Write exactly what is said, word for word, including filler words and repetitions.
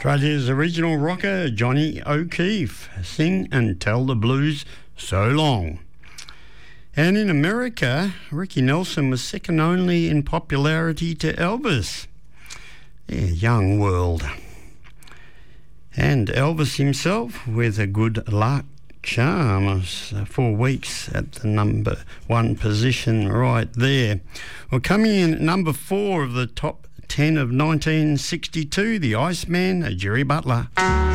Australia's original rocker, Johnny O'Keefe, Sing and Tell the Blues So Long. And in America, Ricky Nelson was second only in popularity to Elvis. Yeah, young world. And Elvis himself, with a good luck charm, was uh, four weeks at the number one position right there. Well, coming in at number four of the top ten of nineteen sixty-two, the Iceman, Jerry Butler.